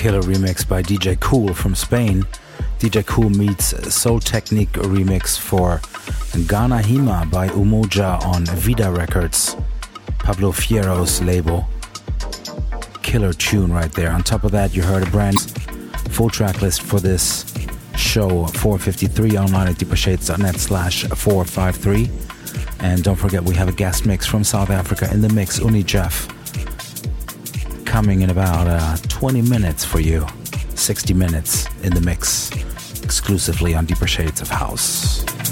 killer remix by DJ Cool from Spain. DJ Cool meets Soul Technique remix for Ghana Hima by Umoja on Vida Records, Pablo Fierro's label. Killer tune right there. On top of that, you heard a brand full track list for this show, 453 online at deepershades.net/453. And don't forget, we have a guest mix from South Africa in the mix, Uni Jeff, coming in about 20 minutes for you. 60 minutes in the mix, exclusively on Deeper Shades of House.